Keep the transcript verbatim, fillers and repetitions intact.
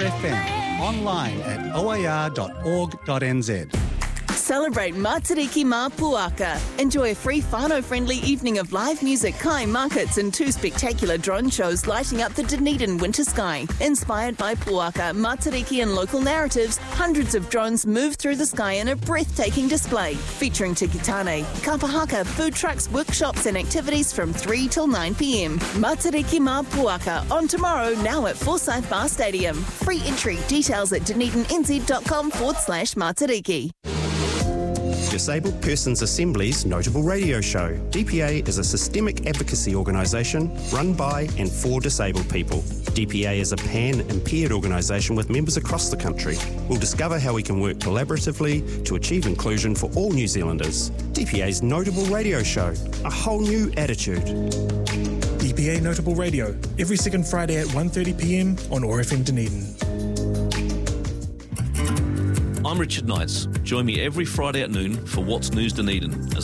F M, online at o a r dot org dot n z. Celebrate Matariki Mā Puaka. Enjoy a free whānau-friendly evening of live music, kai markets and two spectacular drone shows lighting up the Dunedin winter sky. Inspired by Puaka, Matariki and local narratives, hundreds of drones move through the sky in a breathtaking display featuring tikitane, kapahaka, food trucks, workshops and activities from three till nine p m. Matariki Mā Puaka on tomorrow, now at Forsyth Bar Stadium. Free entry. Details at dunedinnz.com forward slash Matariki. Disabled Persons Assembly's Notable Radio Show. D P A is a systemic advocacy organisation run by and for disabled people. D P A is a pan-impaired organisation with members across the country. We'll discover how we can work collaboratively to achieve inclusion for all New Zealanders. D P A's Notable Radio Show. A whole new attitude. D P A Notable Radio, every second Friday at one thirty p m on O R F M Dunedin. I'm Richard Knights. Join me every Friday at noon for What's News Dunedin as